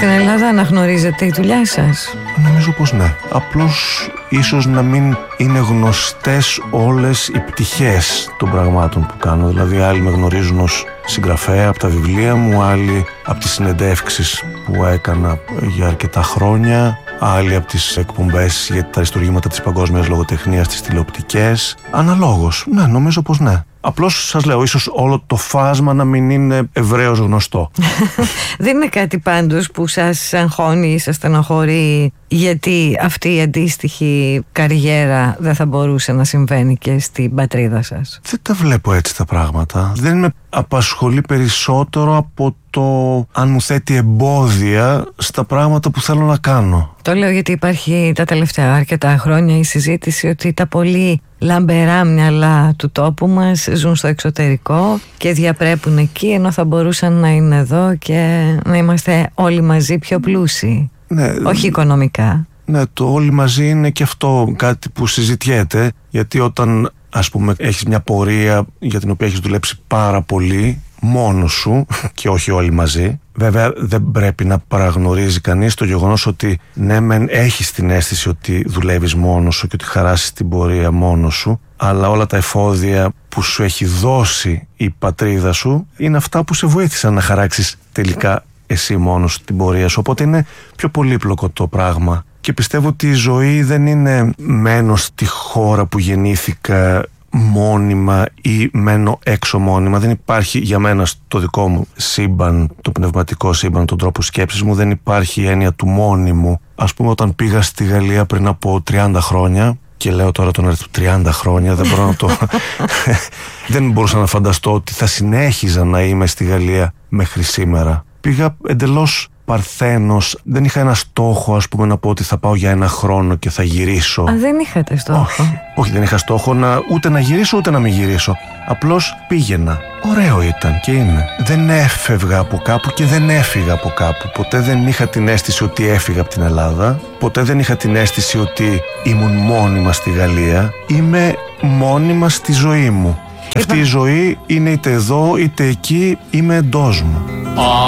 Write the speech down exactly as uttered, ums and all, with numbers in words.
στην Ελλάδα αναγνωρίζετε η δουλειά σας? Νομίζω πως ναι. Απλώς ίσως να μην είναι γνωστές όλες οι πτυχές των πραγμάτων που κάνω. Δηλαδή άλλοι με γνωρίζουν ως συγγραφέα από τα βιβλία μου, άλλοι από τις συνεντεύξεις που έκανα για αρκετά χρόνια, άλλοι από τις εκπομπές για τα αριστουργήματα της παγκόσμιας λογοτεχνίας, τις τηλεοπτικές. Αναλόγως, ναι, νομίζω πως ναι. Απλώς σας λέω, ίσως όλο το φάσμα να μην είναι ευρέως γνωστό. Δεν είναι κάτι πάντως που σας αγχώνει ή σας στενοχωρεί, γιατί αυτή η αντίστοιχη καριέρα δεν θα μπορούσε να συμβαίνει και στην πατρίδα σας? Δεν τα βλέπω έτσι τα πράγματα. Δεν με απασχολεί περισσότερο από το αν μου θέτει εμπόδια στα πράγματα που θέλω να κάνω. Το λέω γιατί υπάρχει τα τελευταία αρκετά χρόνια η συζήτηση ότι τα πολύ λαμπερά μυαλά του τόπου μας ζουν στο εξωτερικό και διαπρέπουν εκεί, ενώ θα μπορούσαν να είναι εδώ και να είμαστε όλοι μαζί πιο πλούσιοι. Ναι, όχι οικονομικά. Ναι, το όλοι μαζί είναι και αυτό κάτι που συζητιέται, γιατί όταν ας πούμε έχεις μια πορεία για την οποία έχεις δουλέψει πάρα πολύ μόνος σου και όχι όλοι μαζί, βέβαια δεν πρέπει να παραγνωρίζει κανείς το γεγονός ότι ναι μεν έχεις την αίσθηση ότι δουλεύεις μόνος σου και ότι χαράσεις την πορεία μόνος σου, αλλά όλα τα εφόδια που σου έχει δώσει η πατρίδα σου είναι αυτά που σε βοήθησαν να χαράξεις τελικά εσύ μόνος την πορεία σου. Οπότε είναι πιο πολύπλοκο το πράγμα. Και πιστεύω ότι η ζωή δεν είναι μένω στη χώρα που γεννήθηκα μόνιμα ή μένω έξω μόνιμα. Δεν υπάρχει για μένα στο δικό μου σύμπαν, το πνευματικό σύμπαν, τον τρόπο σκέψης μου, δεν υπάρχει η έννοια του μόνιμου. Ας πούμε, όταν πήγα στη Γαλλία πριν από τριάντα χρόνια, και λέω τώρα τον αριθμό τριάντα χρόνια, δεν μπορώ να το... δεν μπορούσα να φανταστώ ότι θα συνέχιζα να είμαι στη Γαλλία μέχρι σήμερα. Πήγα εντελώς παρθένος, δεν είχα ένα στόχο, ας πούμε, να πω ότι θα πάω για ένα χρόνο και θα γυρίσω. Α, δεν είχατε στόχο? Όχι, όχι, δεν είχα στόχο να, ούτε να γυρίσω ούτε να μην γυρίσω. Απλώς πήγαινα. Ωραίο ήταν και είναι. Δεν έφευγα από κάπου και δεν έφυγα από κάπου. Ποτέ δεν είχα την αίσθηση ότι έφυγα από την Ελλάδα. Ποτέ δεν είχα την αίσθηση ότι ήμουν μόνιμα στη Γαλλία. Είμαι μόνιμα στη ζωή μου. Και αυτή η ζωή είναι είτε εδώ είτε εκεί, είμαι εντός μου.